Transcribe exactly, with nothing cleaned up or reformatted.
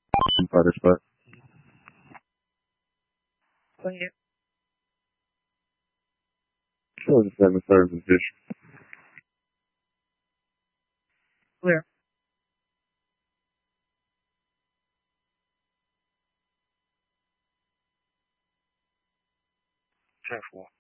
Fighter spot. Clear. Sure, just have a third position. Clear. Careful.